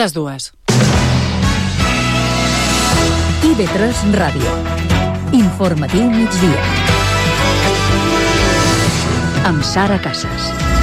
Les dues. IB3 Ràdio. Informatiu migdia. Amb Sara Casas.